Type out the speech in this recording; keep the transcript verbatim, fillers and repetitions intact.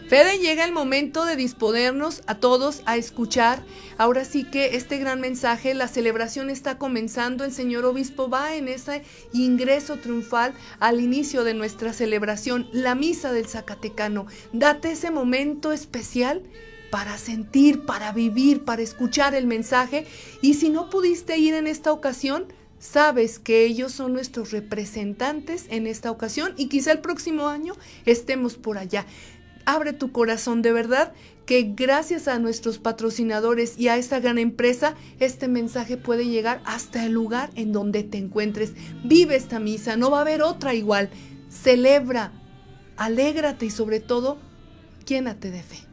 Fede, llega el momento de disponernos a todos a escuchar. Ahora sí que este gran mensaje, la celebración está comenzando. El señor obispo va en ese ingreso triunfal al inicio de nuestra celebración, la misa del Zacatecano. Date ese momento especial para sentir, para vivir, para escuchar el mensaje. Y si no pudiste ir en esta ocasión, sabes que ellos son nuestros representantes en esta ocasión y quizá el próximo año estemos por allá. Abre tu corazón, de verdad que gracias a nuestros patrocinadores y a esta gran empresa, este mensaje puede llegar hasta el lugar en donde te encuentres. Vive esta misa, no va a haber otra igual. Celebra, alégrate y sobre todo, llénate de fe.